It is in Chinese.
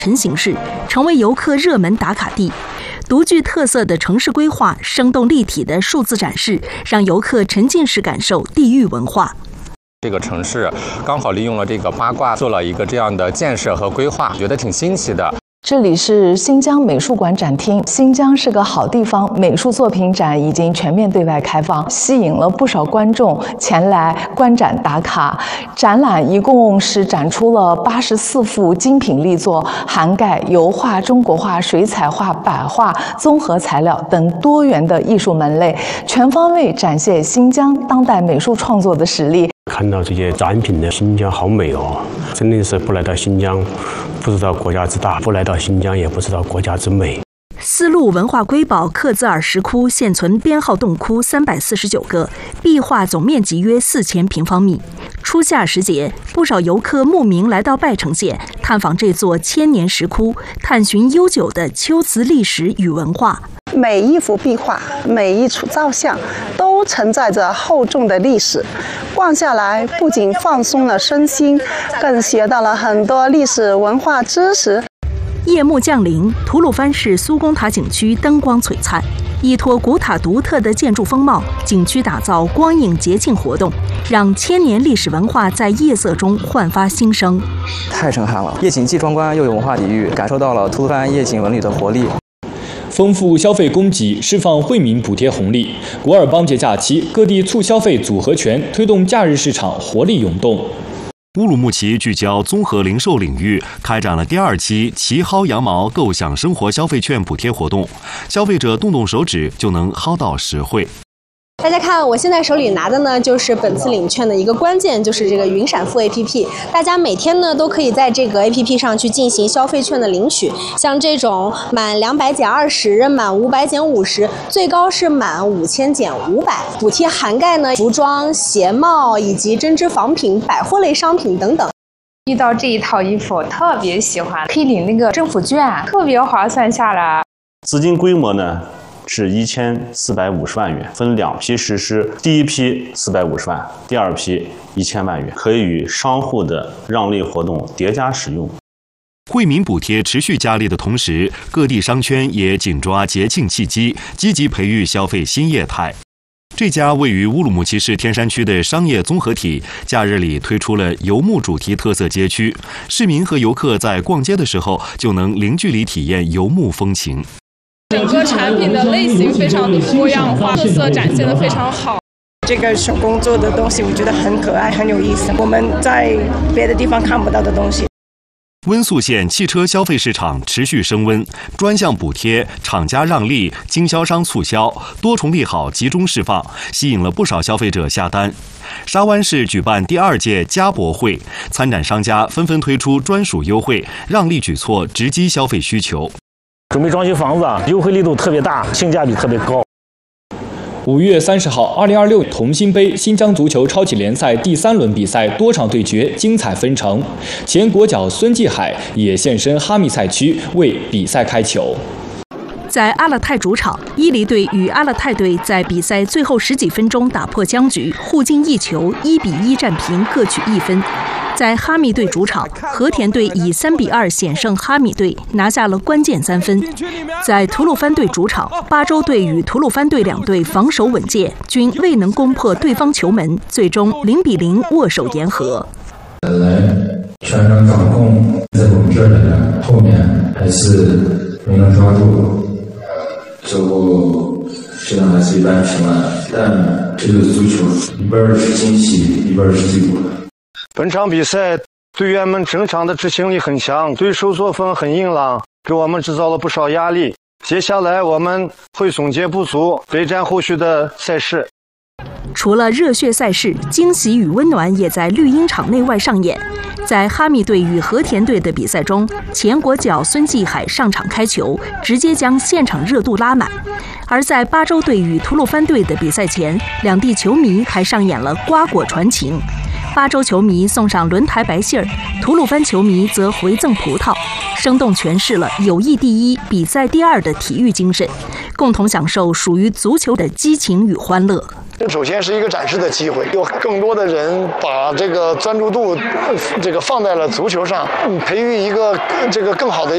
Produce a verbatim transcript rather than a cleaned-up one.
成形式，成为游客热门打卡地。独具特色的城市规划、生动立体的数字展示，让游客沉浸式感受地域文化。 这个城市刚好利用了这个八卦，做了一个这样的建设和规划，觉得挺新奇的。 这里是新疆美术馆展厅。新疆是个好地方，美术作品展已经全面对外开放，吸引了不少观众前来观展打卡。展览一共是展出了八十四幅精品力作，涵盖油画、中国画、水彩画、版画、综合材料等多元的艺术门类，全方位展现新疆当代美术创作的实力。 看到这些展品的新疆好美哦，真的是不来到新疆不知道国家之大，不来到新疆也不知道国家之美。 丝路文化瑰宝克孜尔石窟现存编号洞窟三百四十九个，壁画总面积约四千平方米。初夏时节，不少游客慕名来到拜城县，探访这座千年石窟，探寻悠久的秋瓷历史与文化。 每一幅壁画，每一处造像，都承载着厚重的历史。逛下来，不仅放松了身心，更学到了很多历史文化知识。 夜幕降临，吐鲁番市苏公塔景区灯光璀璨，依托古塔独特的建筑风貌，景区打造光影节庆活动，让千年历史文化在夜色中焕发新生。 太震撼了！夜景既壮观又有文化底蕴，感受到了吐鲁番夜景文旅的活力。 丰富消费供给，释放惠民补贴红利。古尔邦节假期，各地促消费组合拳，推动假日市场活力涌动。 乌鲁木齐聚焦综合零售领域，开展了第二期齐薅羊毛购享生活消费券补贴活动，消费者动动手指就能薅到实惠。 大家看，我现在手里拿的呢，就是本次领券的一个关键，就是这个云闪付 A P P。大家每天呢都可以在这个 A P P 上去进行消费券的领取，像这种满两百减二十，满五百减五十，最高是满五千减五百。补贴涵盖呢服装、鞋帽以及针织仿品、百货类商品等等。 遇到这一套衣服我特别喜欢，可以领那个政府券，特别划算下来。 资金规模呢？是一千四百五十万元，分两批实施。第一批四百五十万，第二批一千万元，可以与商户的让利活动叠加使用。 惠民补贴持续加力的同时，各地商圈也紧抓节庆契机，积极培育消费新业态。这家位于乌鲁木齐市天山区的商业综合体，假日里推出了游牧主题特色街区，市民和游客在逛街的时候就能零距离体验游牧风情。 整个产品的类型非常的多样化，特色展现得非常好。 这个手工做的东西我觉得很可爱，很有意思，我们在别的地方看不到的东西。 温宿县汽车消费市场持续升温，专项补贴、厂家让利、经销商促销，多重利好集中释放，吸引了不少消费者下单。沙湾市举办第二届家博会，参展商家纷纷推出专属优惠、让利举措，直击消费需求。 准备装修房子，优惠力度特别大，性价比特别高。 五月三十号，二零二六同心杯新疆足球超级联赛第三轮比赛多场对决精彩纷呈，前国脚孙继海也现身哈密赛区为比赛开球。 在阿勒泰主场，伊犁队与阿勒泰队在比赛最后十几分钟打破僵局，互进一球，一比一战平，各取一分。在哈密队主场，和田队以三比二险胜哈密队，拿下了关键三分。在吐鲁番队主场，巴州队与吐鲁番队两队防守稳健，均未能攻破对方球门，最终零比零握手言和。 本来全场掌控在我们这儿来，后面还是没能抓住，最后虽然还是一般平安，但这就是足球，一半是惊喜，一半是结果。 本场比赛队员们整场的执行力很强，对手作风很硬朗，给我们制造了不少压力。接下来我们会总结不足，备战后续的赛事。 除了热血赛事，惊喜与温暖也在绿茵场内外上演。在哈密队与和田队的比赛中，前国脚孙继海上场开球，直接将现场热度拉满。而在巴州队与吐鲁番队的比赛前，两地球迷还上演了瓜果传情。巴州球迷送上轮台白信儿，吐鲁番球迷则回赠葡萄，生动诠释了友谊第一、比赛第二的体育精神，共同享受属于足球的激情与欢乐。 首先是一个展示的机会，有更多的人把这个专注度这个放在了足球上，培育一个这个更好的